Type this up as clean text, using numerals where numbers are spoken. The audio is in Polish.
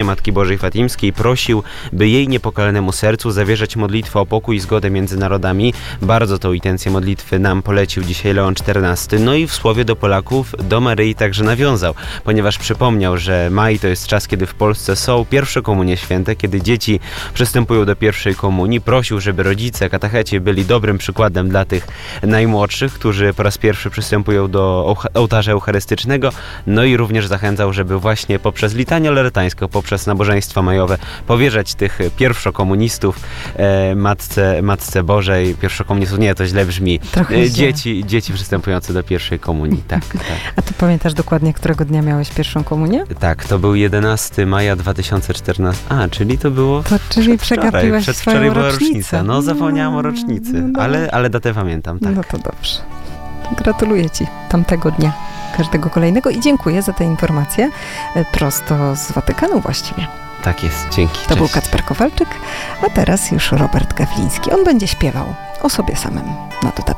Matki Bożej Fatimskiej prosił, by jej niepokalanemu sercu zawierzać modlitwę o pokój i zgodę między narodami. Bardzo tą intencję modlitwy nam polecił dzisiaj Leon XIV. No i w słowie do Polaków do Maryi także nawiązał, ponieważ przypomniał, że maj to jest czas, kiedy w Polsce są pierwsze komunie święte, kiedy dzieci przystępują do pierwszej komunii. Prosił, żeby rodzice, katecheci byli dobrym przykładem dla tych najmłodszych, którzy po raz pierwszy przystępują do ołtarza eucharystycznego. No i również zachęcał, żeby właśnie poprzez litanię lorytańską, poprzez nabożeństwa majowe powierzać tych pierwszokomunistów Matce Bożej. Pierwszokomunistów, nie, to źle brzmi. Dzieci przystępujące do pierwszej komunii. Tak. A ty pamiętasz dokładnie, którego dnia miałeś pierwszą komunię? Tak, to był 11 maja 2014. Czyli to było czyli przegapiłaś swoją rocznicę. No, zapomniałam o rocznicy, ale datę pamiętam, tak. No to dobrze. Gratuluję ci tamtego dnia, każdego kolejnego i dziękuję za te informacje prosto z Watykanu właściwie. Tak jest, dzięki. To był Kacper Kowalczyk, a teraz już Robert Gawliński. On będzie śpiewał o sobie samym na dodatek.